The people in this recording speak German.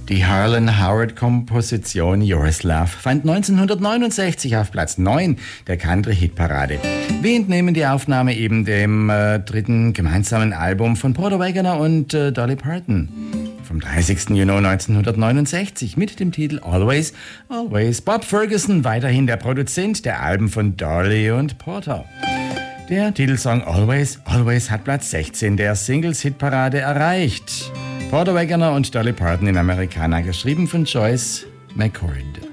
Die Harlan Howard-Komposition Yours Love fand 1969 auf Platz 9 der Country-Hitparade. Wir entnehmen die Aufnahme eben dem dritten gemeinsamen Album von Porter Wagoner und Dolly Parton vom 30. Juni 1969 mit dem Titel Always, Always. Bob Ferguson, weiterhin der Produzent der Alben von Dolly und Porter. Der Titelsong Always, Always hat Platz 16 der Singles-Hitparade erreicht. Porter Wagoner und Dolly Parton in Americana, geschrieben von Joyce McCord.